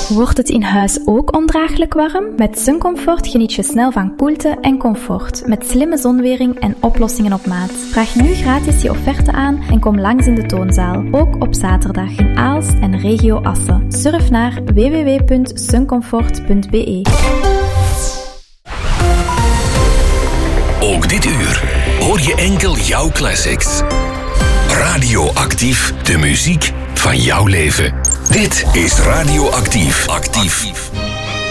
Wordt het in huis ook ondraaglijk warm? Met Suncomfort geniet je snel van koelte en comfort. Met slimme zonwering en oplossingen op maat. Vraag nu gratis je offerte aan en kom langs in de toonzaal. Ook op zaterdag in Aalst en regio Assen. Surf naar www.suncomfort.be. Ook dit uur hoor je enkel jouw classics. Radioactief, de muziek van jouw leven. Dit is Radioactief. Actief.